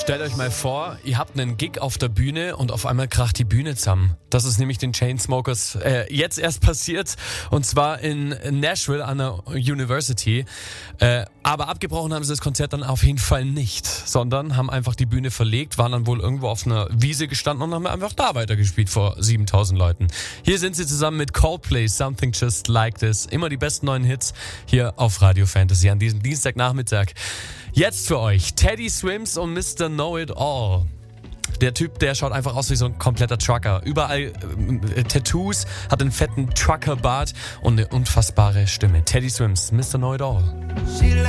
Stellt euch mal vor, ihr habt einen Gig auf der Bühne und auf einmal kracht die Bühne zusammen. Das ist nämlich den Chainsmokers jetzt erst passiert, und zwar in Nashville an der University. Aber abgebrochen haben sie das Konzert dann auf jeden Fall nicht, sondern haben einfach die Bühne verlegt, waren dann wohl irgendwo auf einer Wiese gestanden und haben einfach da weitergespielt vor 7000 Leuten. Hier sind sie zusammen mit Coldplay, Something Just Like This. Immer die besten neuen Hits hier auf Radio Fantasy an diesem Dienstagnachmittag. Jetzt für euch Teddy Swims und Mr. Know-It-All. Der Typ, der schaut einfach aus wie so ein kompletter Trucker. Überall Tattoos, hat einen fetten Trucker-Bart und eine unfassbare Stimme. Teddy Swims, Mr. Know-It-All.